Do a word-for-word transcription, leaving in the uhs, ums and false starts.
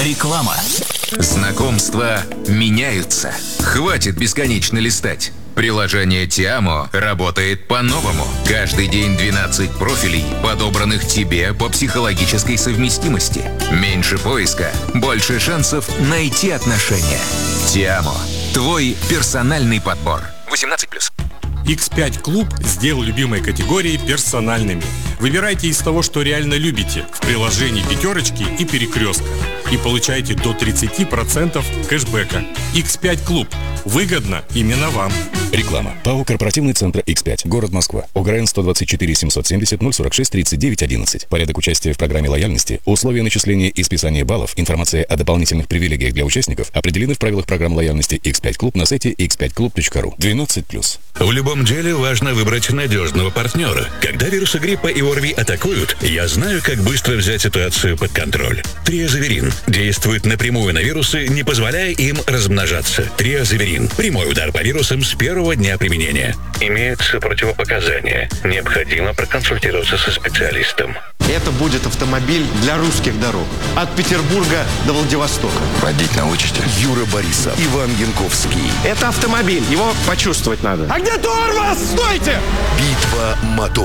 Реклама. Знакомства меняются. Хватит бесконечно листать. Приложение Тиамо работает по-новому. Каждый день двенадцать профилей, подобранных тебе по психологической совместимости. Меньше поиска, больше шансов найти отношения. Тиамо. Твой персональный подбор. восемнадцать плюс. икс пять Клуб сделал любимые категории персональными. Выбирайте из того, что реально любите, в приложении «Пятерочки» и «Перекрестка». И получайте до тридцать процентов кэшбэка. икс пять Клуб. Выгодно именно вам. Реклама. ПАО «Корпоративный центр икс пять». Город Москва. ОГРН сто двадцать четыре семьсот семьдесят ноль сорок шесть тридцать девять одиннадцать. Порядок участия в программе лояльности, условия начисления и списания баллов, информация о дополнительных привилегиях для участников определены в правилах программ лояльности икс пять Клуб на сайте икс пять клуб точка ру. двенадцать плюс. В любом деле важно выбрать надежного партнера. Когда вирусы гриппа и ОРВИ атакуют, я знаю, как быстро взять ситуацию под контроль. Триазаверин действует напрямую на вирусы, не позволяя им размножаться. Триазаверин. Прямой удар по вирусам с первого дня применения. Имеются противопоказания. Необходимо проконсультироваться со специалистом. Это будет автомобиль для русских дорог. От Петербурга до Владивостока. Водить научите? Юра Борисов, Иван Янковский. Это автомобиль, его почувствовать надо. А где тормоз? Стойте! Битва моторов.